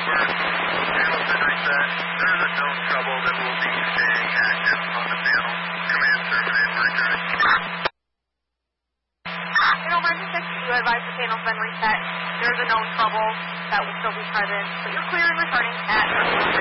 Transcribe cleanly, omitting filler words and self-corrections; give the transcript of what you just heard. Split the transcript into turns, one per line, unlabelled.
Panel's been reset. There's a known trouble that will be staying active on the panel. Command terminate. We're good.
Panel Version 6, you advise the panel's been reset. There's a known trouble that will still be present, but you're clear and returning at